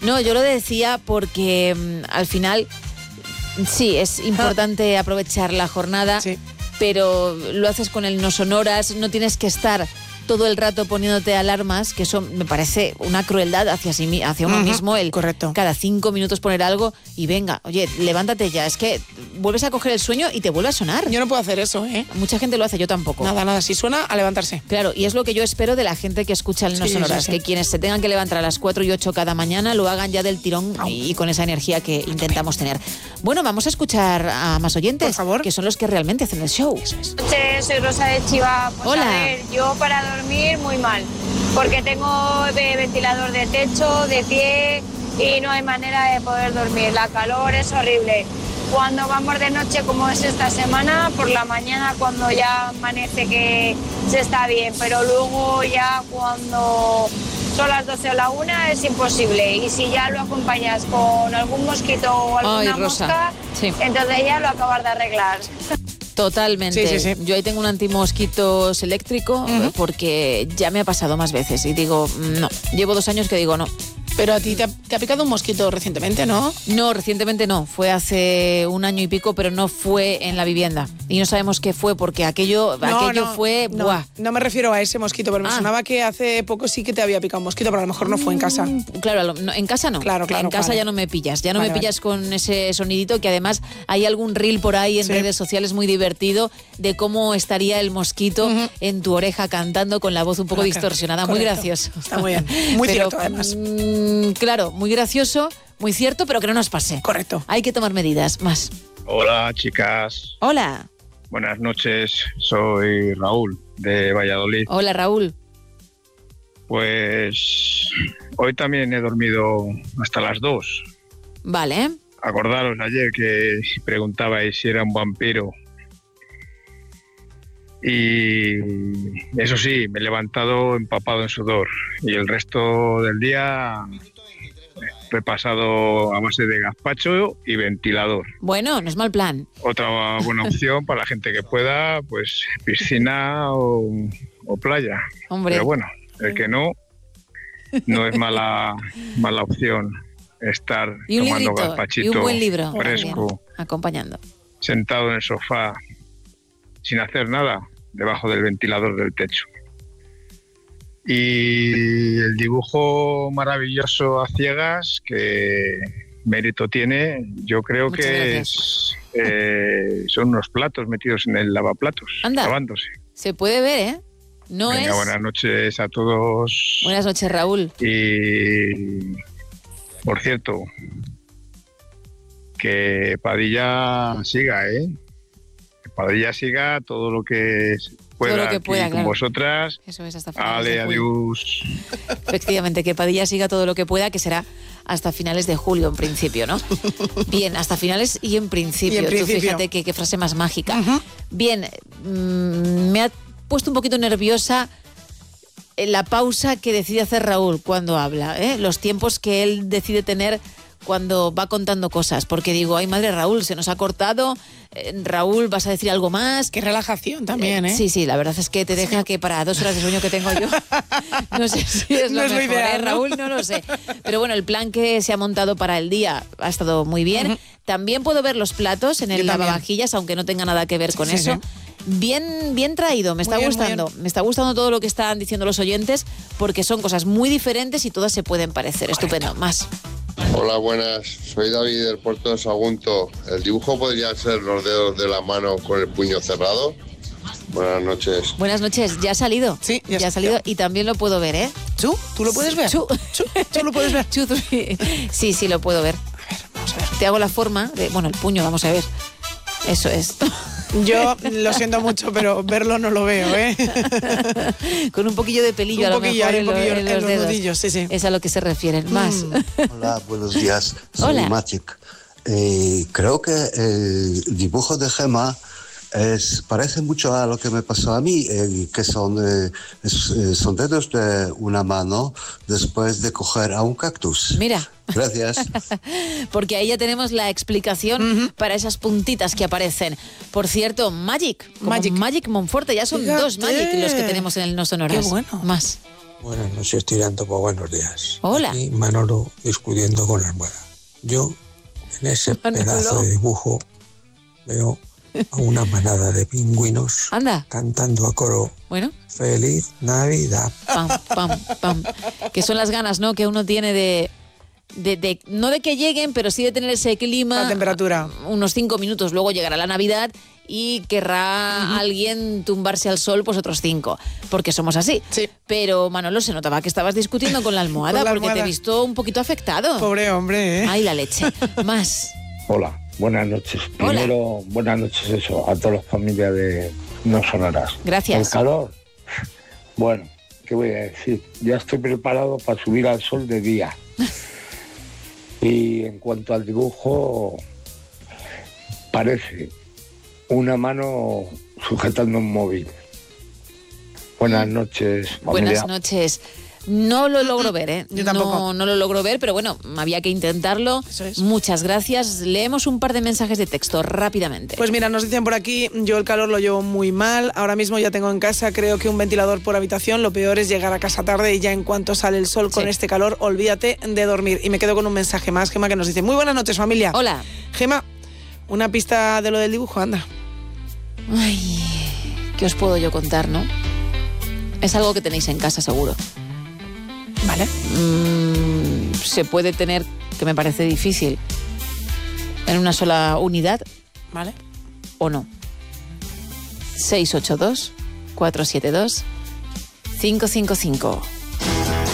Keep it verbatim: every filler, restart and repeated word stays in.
No, yo lo decía porque mmm, al final sí, es importante ah. aprovechar la jornada, sí. pero lo haces con el no sonoras, no tienes que estar todo el rato poniéndote alarmas, que eso me parece una crueldad hacia, sí, hacia uno uh-huh. mismo, el Correcto. cada cinco minutos poner algo y venga, oye, levántate ya, es que vuelves a coger el sueño y te vuelve a sonar. Yo no puedo hacer eso, ¿eh? Mucha gente lo hace, yo tampoco. Nada, nada, si suena, a levantarse. Claro, y es lo que yo espero de la gente que escucha el No sí, Sonoras, sí, sí. que quienes se tengan que levantar a las cuatro y ocho cada mañana lo hagan ya del tirón oh. y con esa energía que intentamos tener. Bueno, vamos a escuchar a más oyentes, por favor, que son los que realmente hacen el show. Sí, soy Rosa de Chiva. Pues Hola. A ver, yo para dormir muy mal, porque tengo de ventilador de techo, de pie y no hay manera de poder dormir. La calor es horrible. Cuando vamos de noche, como es esta semana, por la mañana cuando ya amanece que se está bien, pero luego ya cuando son las doce o la una es imposible. Y si ya lo acompañas con algún mosquito o alguna Ay, mosca, sí. entonces ya lo acabas de arreglar. Totalmente. Sí, sí, sí. Yo ahí tengo un antimosquitos eléctrico uh-huh. porque ya me ha pasado más veces y digo, no, llevo dos años que digo no. Pero a ti te ha, te ha picado un mosquito recientemente, ¿no? No, recientemente no. Fue hace un año y pico, pero no fue en la vivienda. Y no sabemos qué fue, porque aquello, no, aquello no, fue... No, ¡buah! No me refiero a ese mosquito, pero me ah. sonaba que hace poco sí que te había picado un mosquito, pero a lo mejor no fue en casa. Claro, no, en casa no. Claro, claro. En casa claro. ya no me pillas. Ya no vale, me pillas vale. con ese sonidito, que además hay algún reel por ahí en sí. redes sociales muy divertido de cómo estaría el mosquito uh-huh. en tu oreja cantando con la voz un poco okay. distorsionada. Correcto. Muy gracioso. Está muy bien. Muy pero, cierto, además. Mmm, claro, muy gracioso, muy cierto, pero que no nos pase. Correcto. Hay que tomar medidas. Más. Hola, chicas. Hola. Buenas noches, soy Raúl, de Valladolid. Hola, Raúl. Pues hoy también he dormido hasta las dos. Vale. Acordaros ayer que preguntabais si era un vampiro. Y eso sí, me he levantado empapado en sudor. Y el resto del día he pasado a base de gazpacho y ventilador. Bueno, no es mal plan. Otra buena opción para la gente que pueda, pues piscina o, o playa. Hombre. Pero bueno, el que no, no es mala, mala opción estar y un tomando librito, gazpachito y un buen libro, fresco, bien, acompañando. Sentado en el sofá, sin hacer nada, debajo del ventilador del techo. Y el dibujo maravilloso a ciegas, que mérito tiene, yo creo Muchas que es, eh, son unos platos metidos en el lavaplatos, Anda, lavándose. Se puede ver, ¿eh? No Venga, es... buenas noches a todos. Buenas noches, Raúl. Y, por cierto, que Padilla siga, ¿eh? Que Padilla siga todo lo que pueda, todo lo que aquí pueda, con claro. vosotras. Eso es, hasta finales Ale, de julio. adiós. Efectivamente, que Padilla siga todo lo que pueda, que será hasta finales de julio, en principio, ¿no? Bien, hasta finales y en principio. Y en principio. Tú fíjate qué frase más mágica. Uh-huh. Bien, mmm, me ha puesto un poquito nerviosa la pausa que decide hacer Raúl cuando habla, ¿eh? Los tiempos que él decide tener cuando va contando cosas, porque digo, ay madre, Raúl, se nos ha cortado, eh, Raúl, ¿vas a decir algo más? Qué relajación también, ¿eh? Sí, sí, la verdad es que te deja sí. que para dos horas de sueño que tengo yo, no sé si es lo no mejor, es lo ideal, ¿eh, Raúl? No lo sé. Pero bueno, el plan que se ha montado para el día ha estado muy bien. Uh-huh. También puedo ver los platos en el lavavajillas, aunque no tenga nada que ver con sí, eso. Sí. Bien, bien traído, me está bien, gustando. Me está gustando todo lo que están diciendo los oyentes, porque son cosas muy diferentes y todas se pueden parecer. Correcto. Estupendo. Más. Hola, buenas. Soy David del Puerto de Sagunto. ¿El dibujo podría ser los dedos de la mano con el puño cerrado? Buenas noches. Buenas noches. Ya ha salido. Sí, ya, ya ha salido y también lo puedo ver, ¿eh? ¿Tú? ¿Tú lo puedes ver? ¿Tú? ¿Tú? ¿Tú lo puedes ver? ¿Tú? Sí, sí, lo puedo ver. A ver, vamos a ver. Te hago la forma de... Bueno, el puño, vamos a ver. Eso es. Yo lo siento mucho, pero verlo no lo veo, ¿eh? Con un poquillo de pelillo un a lo poquillo, mejor un poquillo en, en, los, en los dedos. nudillos, sí, sí. Es a lo que se refieren. Más. Mm. Hola, buenos días. Soy Hola. Magic. Eh, creo que el dibujo de Gemma es, parece mucho a lo que me pasó a mí, eh, que son, eh, es, eh, son dedos de una mano después de coger a un cactus. Mira. Gracias. Porque ahí ya tenemos la explicación uh-huh. para esas puntitas que aparecen. Por cierto, Magic, como Magic, Magic Monforte, ya son Fíjate. dos Magic los que tenemos en el No Sonoras. Qué bueno. Más. Buenas noches, tirando por buenos días. Hola. Aquí Manolo discutiendo con la almohada. Yo, en ese Manolo. pedazo de dibujo, veo a una manada de pingüinos Anda. cantando a coro. Bueno. Feliz Navidad. Pam, pam, pam. Que son las ganas, ¿no?, que uno tiene de, de, de... No de que lleguen, pero sí de tener ese clima. La temperatura. Unos cinco minutos. Luego llegará la Navidad y querrá uh-huh. alguien tumbarse al sol, pues otros cinco. Porque somos así. Sí. Pero, Manolo, se notaba que estabas discutiendo con la almohada, Con la porque almohada. te he visto un poquito afectado. Pobre hombre, ¿eh? Ay, la leche. Más. Hola, buenas noches. Hola. Primero, buenas noches eso, a todas las familias de No Sonoras. Gracias. El calor, bueno, ¿qué voy a decir? Ya estoy preparado para subir al sol de día. Y en cuanto al dibujo, parece una mano sujetando un móvil. Buenas noches, familia. Buenas noches. No lo logro ver, ¿eh? Yo tampoco. No, no lo logro ver, pero bueno, había que intentarlo. Eso es. Muchas gracias. Leemos un par de mensajes de texto rápidamente. Pues mira, nos dicen por aquí, yo el calor lo llevo muy mal. Ahora mismo ya tengo en casa, creo que un ventilador por habitación. Lo peor es llegar a casa tarde y ya en cuanto sale el sol con Sí. este calor, olvídate de dormir. Y me quedo con un mensaje más, Gema, que nos dice, muy buenas noches, familia. Hola. Gema, una pista de lo del dibujo, anda. Ay, ¿qué os puedo yo contar, no? Es algo que tenéis en casa, seguro. Vale. Mm, se puede tener, que me parece difícil, en una sola unidad, Vale. o no. seis ocho dos, cuatro siete dos, cinco cinco cinco.